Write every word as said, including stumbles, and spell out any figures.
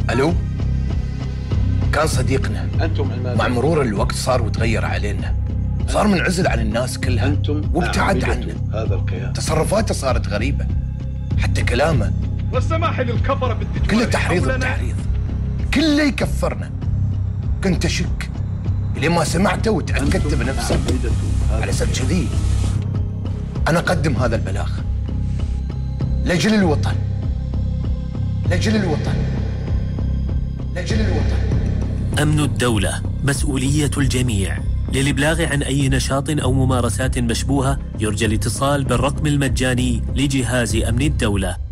الو، كان صديقنا. انتم مع مرور الوقت صار وتغير علينا، صار منعزل عن الناس كلها انتم وابتعد عنا. هذا الكيان تصرفاته صارت غريبه، حتى كلامه والسماح للكفره بالتجوال كله تحريض وتحريض، كله يكفرنا. كنت اشك لين ما سمعته وتاكدت بنفسي. على سبب كذي انا اقدم هذا البلاغ لاجل الوطن، لاجل الوطن، لاجل الوطن. أمن الدولة مسؤولية الجميع. للإبلاغ عن أي نشاط أو ممارسات مشبوهة يرجى الاتصال بالرقم المجاني لجهاز أمن الدولة